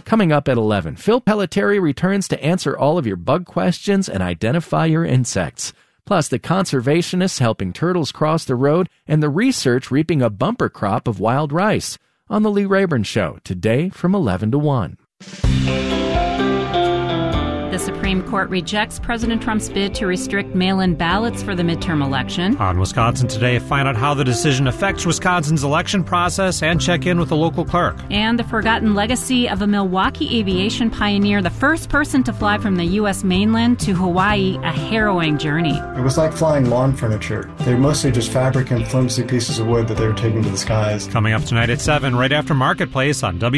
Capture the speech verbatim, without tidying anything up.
Coming up at eleven, Phil Pelletieri returns to answer all of your bug questions and identify your insects. Plus, the conservationists helping turtles cross the road and the research reaping a bumper crop of wild rice. On The Lee Rayburn Show, today from eleven to one. The Supreme Court rejects President Trump's bid to restrict mail-in ballots for the midterm election. On Wisconsin Today, find out how the decision affects Wisconsin's election process and check in with a local clerk. And the forgotten legacy of a Milwaukee aviation pioneer, the first person to fly from the U S mainland to Hawaii, a harrowing journey. It was like flying lawn furniture. They were mostly just fabric and flimsy pieces of wood that they were taking to the skies. Coming up tonight at seven, right after Marketplace on W.